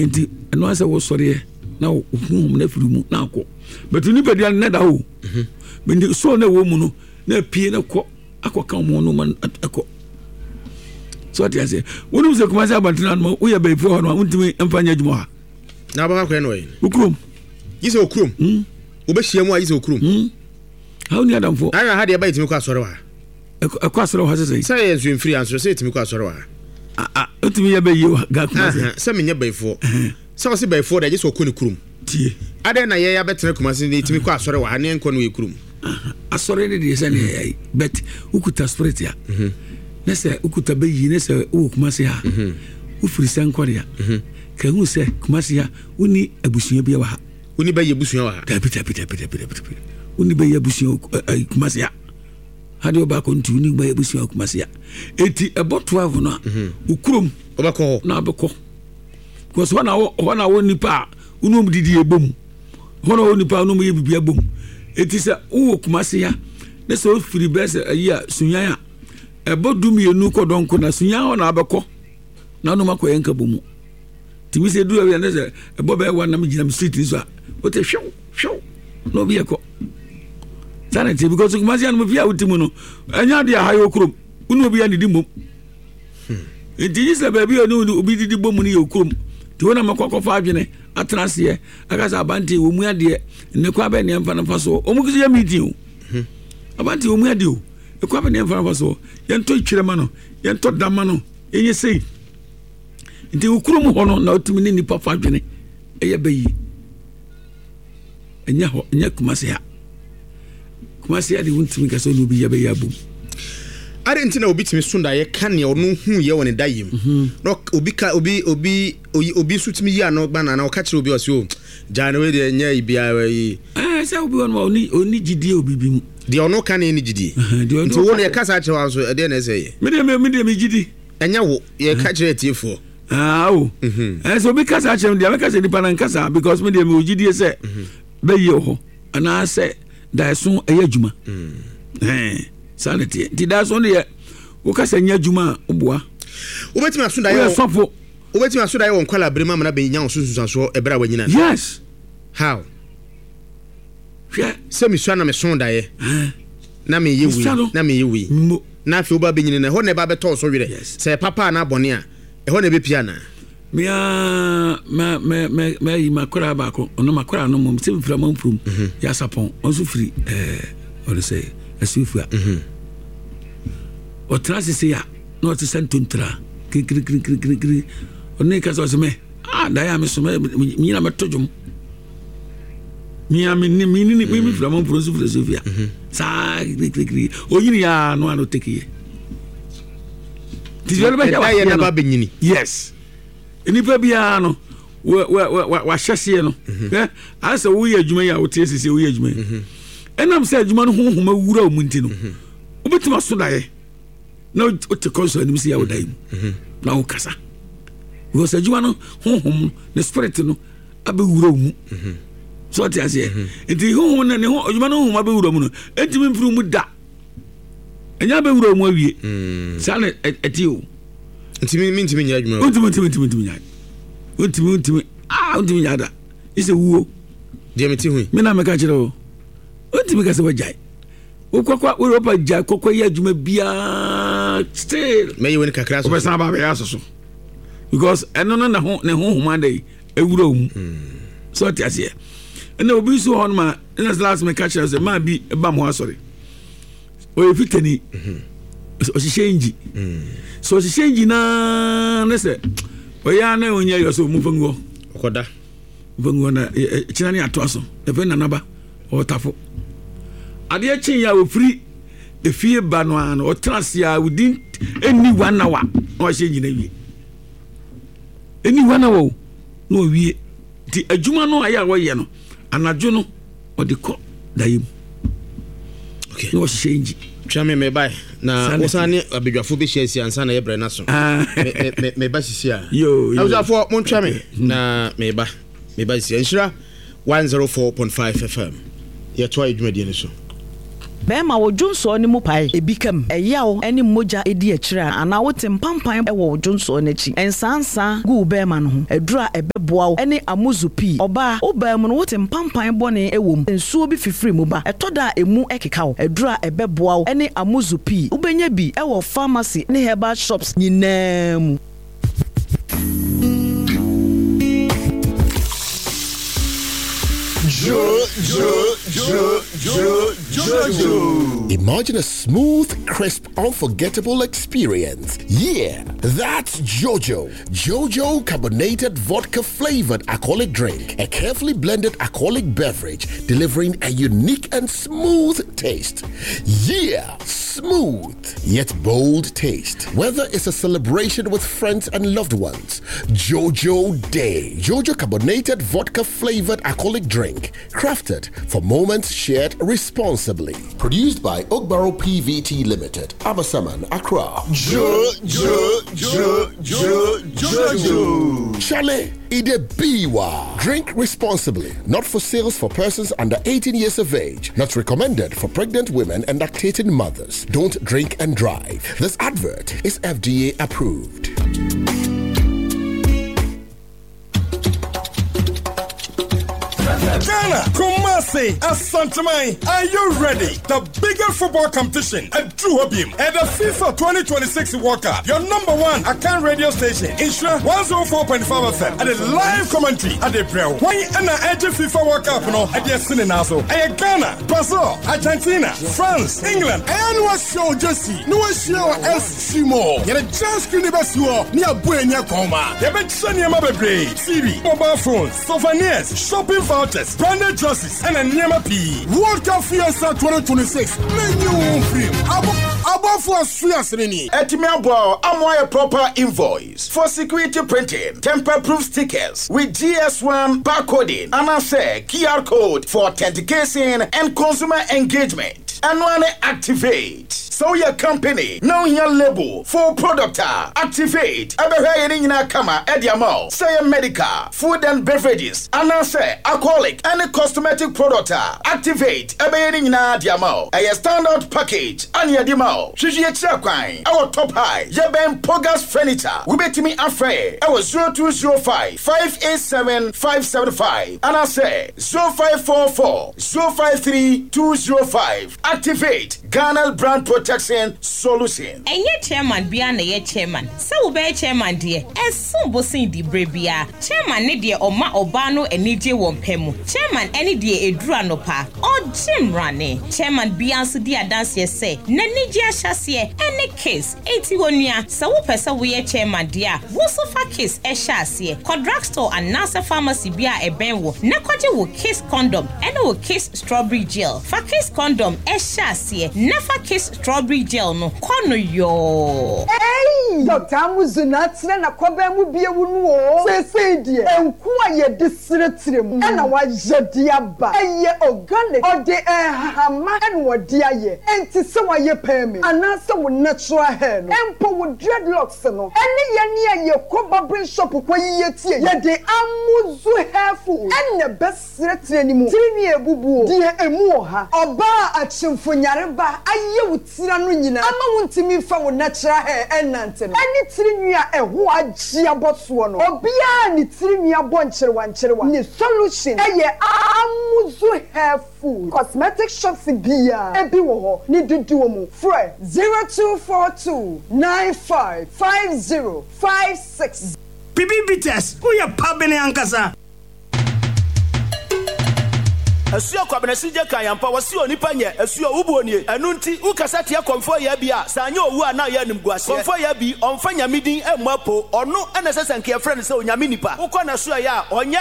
enti no asa wo sɔre na wo hum na firi mu na akɔ but ni bɛdia na da wo bindi so na wo mu no na pie na kɔ akɔka mo no man akɔ so ati ase wonu se kuma se abantena no wo ya ba ifo no wontimi emfanya adwuma ha na ba ka no yi ukrum yise okrum wo be hia mu a yise okrum how ni adamfo ana ha de ba itimi kɔ asɔre wa akɔ asɔre wa sese sai yensu mfiri ansoro sai itimi kɔ asɔre wa otimi ya ba yi wa ga kuma se sai menya ba ifo sai wo se ba ifo da yise okɔ ne kurum tie ade na ye ya betena kuma se itimi kɔ asɔre wa ne nkɔ no ye kurum asɔre ne de sɛ ne bet ukuta spirit ya nese ukuta be yi nese wo kuma se ha wo firi san korea ka hu se kuma se ha uni abusua bia wa ha uni ba ye busua wa ha pita uni ba ye abusua kuma se ha hade oba ko ntu uni ba ye abusua kuma se ha eti ebo 12 no ukurom obako na abeko ko so na wo nipa unu didi ebom ho na wo nipa unu ye bibia bom eti se wo kuma se ha nese wo firi bese ayi sunyan ebo dumienu ko donko na sunya ho na abekɔ na no makoye nka bomu timi se du ya nese ebo be wa na me gina street so a o te hwew no bi ekɔ sanity because kuma se no bia utimu no anya de ha yo krom unu obi ya ni dimom enti se ba bia no obi didi bomu ni yo krom ti wona makɔkɔ fa adwene atrase akasa abante wo mu ade ne kwa be ne mfa na fa so o mu kisi ya meeting o abante wo mu ade o ekwa be ne mfa na fa so yento twirema no yento dama no enye sei nti ukurum ho no na otimi ni nipa fa dwene eye bayi enya ho enya kumase ha de wuntimi ka so no bi ya bayi abum are nti na obi timi sunda ye kan ye ono hu ye woni dayim no obi sutimi ya no gba na o ka kire obi o so jana we de nya ibia yi se obi won oni gidie obi bi mu de ono kan ni gidie nti wo ne kasa kire wan so e de na se ye me de gidi enya wo ye ka kire tiefo o so obi kasa kire de kasa ni pana kasa because me de me gidie se bayi ho ana se da so eya djuma sanity ti da so ne wo kasa nya djuma oboa obetimi asunda ye sofo obetimi asunda ye won kwala brema na be nya osususanso ebra wanyina yes how yeah se mi sua na me sonda ye na me yewi na afi oba be nyina na ho na ba beto so were se papa na bone a e ho na be pia na me yi makora ba ko ono makora no mo se fira manfrum ya sapon onso firi what say asufua o transisi ya no to sentuntra kri oni ka so me da ya me so me nyina metojum mi fira manfrum so fira sufia sa kri o yini ya no ano tekiye ti jole ba ya na ba benyini yes enipa bia no wa hyese no asa wo ye adwuma ya wo te sese wo ye adwuma enam se adwuma no honhoma wura o munti no obetima so dae na o te konso ni si ya wo dae na wo kasa wo se adwuma no honhom ne spirit no abe wura o mu so te ase enti honhom ne adwuma no honhom abe wura mu no entimi mfuru mu da enya abe wura o mu awie sane etio ntimi nya adwuma ntimi nya ntimi nya da ise wuo de meti hu me na me ka kire o ntimi ka se wajai wo kwakwa wo pa jai kokwa ya adwuma bia still me yewe ni kakra so o be san ba be asoso because eno no na ho ne ho huma dai ewura o mu so ti ase ena obi so hon ma ena last me ka kire se ma bi ba mo asori o efitani o shishenji so shishenji na nese oya na onya yo so mufango okoda mufango na chinani atoaso efe na naba o tafo ade chin ya ofiri efie ba no an o transia within any 1 hour o shenji na wie any 1 hour no wie di adwuma no aya wo ye no anadwo no o de ko dayim okay no shenji twame me bai na osane abedwafo be hia si ansa na yebre na so me ba sisi a yo abedwafo mon twame na me ba sisi enhira 104.5 FM ye to adwumadi ni so bema wo dwonso ne mu pae ebi kam eyawo ene moja edi akira ana wote mpampan wo dwonso ne chi ensansa gu bema no ho adura ebeboa wo ene amuzupi oba oba mu no wote mpampan bone ewom ensuo bi fifiri mu ba etoda emu ekeka wo adura ebeboa wo ene amuzupi ubenya bi ewo pharmacy ne herbal shops nyinaa mu. Jojo. Imagine a smooth, crisp, unforgettable experience. Yeah, that's Jojo. Jojo carbonated vodka flavored alcoholic drink. A carefully blended alcoholic beverage delivering a unique and smooth taste. Yeah, smooth yet bold taste. Whether it's a celebration with friends and loved ones, Jojo Day. Jojo carbonated vodka flavored alcoholic drink. Crafted for moments shared responsibly. Produced by Ogbaro PVT Limited, Abasaman, Accra. Jojo. Chalet Ide Biwa. Drink responsibly. Not for sales for persons under 18 years of age. Not recommended for pregnant women and lactating mothers. Don't drink and drive. This advert is FDA approved. Ghana, Kumasi, Asantamai, are you ready? The biggest football competition at Duhobim and the FIFA 2026 World Cup. Your number one Akan radio station, Insure 104.5 FM, and a live commentary at the Braille. When and the edge of FIFA World Cup, no, at the Sininazo, and Ghana, Brazil, Argentina, France, England, and was show Jesse, no show S. Shimo. You're a chance to never show near Buena Coma. You bet Sonia Mabe, TV, mobile phones, souvenirs, shopping vouchers, branded jerseys, and a Nyama P. World Cup Fiesta 2026. Menu film. Above for Swiasrini. Etimeabo, Amoya proper invoice for security printing, temper-proof stickers with GS1 barcoding, and I say QR code for authentication and consumer engagement. And when activate. So your company, now your label for product activate. Abehaye kama ediamo. Say medical, food and beverages, and I say alcoholic and cosmetic product activate. Abehaye na diamo. A standard package and ya dimo. Shiji echakwai. Our top high. Yeben Pogas furniture. We bet me afraid. Our 0205 587 575. And I say 0544 053 205. Activate Ghana brand protection solution. And yet chairman beyond the chairman. So be chairman dear. As soon bossing the brebia. Chairman Nidia or Ma Obano and Nidia Wompemu. Chairman any day a dranopa or Jim Rane. Chairman Beyonce dear dance ye say. Nanidia chassis any case. 81 year. So pesa we chairman dear. Wosofa case a chassis. Drugstore and Nasa pharmacy bia a benwo. Nakoje will kiss condom and will kiss strawberry gel. For kiss condom a chassis. Never kiss strawberry gel no. Kono yo. Hey, Dr. Amuzunatne na kwabemu bie wunu o. Se die. Enkuwa ye disretrim. Ena wa jedia ba. Eye organic. Ode hama en wodi aye. Enti se wa ye pemi. Anase wo natural hair no. Empo wo dreadlocks no. Ene ye ne ye ko barber shop ko ye tie. Ye de Amuzu hairful. Ene besretire ni mu. Tiri ebubu. Die emu ha. Oba achimfonyare ba aye wutira no nyina. Ama wuntimi fa wo natural hair enante no. Ene tiri nua eho agye aboso no. Obia ni tiri nua boncherewa ncherewa. Ni solution eye Amuzu hairful. Cosmetic shops bia ebi wo ho ni dudu mu. Free 0242 955056. Bibi Bites, who ya pabene ankasa? Asuo kwabenasije kayampa wasi onipa nye asuo ubuonie enunti ukasa tia komfo ya bia sanya owu ana ya nimguase komfo ya bi onfanya midin emapo ono enesese nke friend se onyame nipa ukọ na suo ya onye